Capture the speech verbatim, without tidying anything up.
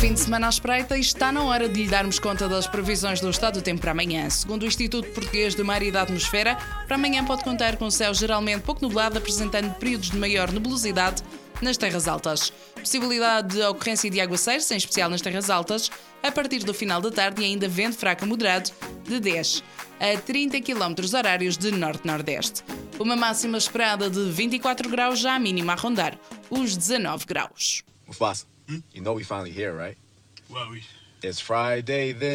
Fim de semana à espreita e está na hora de lhe darmos conta das previsões do estado do tempo para amanhã. Segundo o Instituto Português do Mar e da Atmosfera, para amanhã pode contar com céu geralmente pouco nublado, apresentando períodos de maior nebulosidade nas terras altas. Possibilidade de ocorrência de aguaceiros, em especial nas terras altas, a partir do final da tarde e ainda vento fraco a moderado de dez a trinta quilómetros horários de norte-nordeste. Uma máxima esperada de vinte e quatro graus, já a mínima a rondar os dezanove graus. Mufasa, hmm? You know we finally here, right? Well, we... It's Friday then.